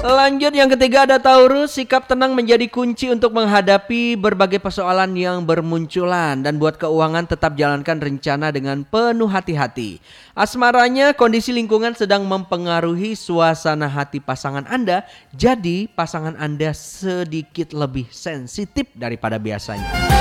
Lanjut yang ketiga ada Taurus, sikap tenang menjadi kunci untuk menghadapi berbagai persoalan yang bermunculan dan buat keuangan tetap jalankan rencana dengan penuh hati-hati. Asmaranya kondisi lingkungan sedang mempengaruhi suasana hati pasangan Anda, jadi pasangan Anda sedikit lebih sensitif daripada biasanya.